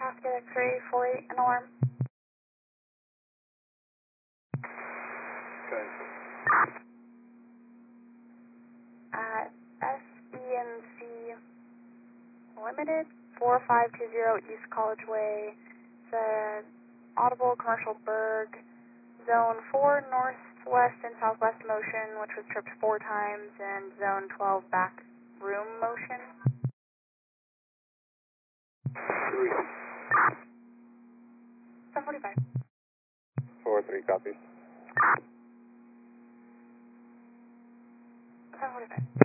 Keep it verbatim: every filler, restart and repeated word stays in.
Cascade X-ray four eight, an alarm. Okay. At S E N C Limited, four five two zero East College Way, the Audible Commercial Berg, Zone four Northwest and Southwest motion, which was tripped four times, and Zone twelve back room motion. Three. seven forty-five. Four, three copies. seven forty-five.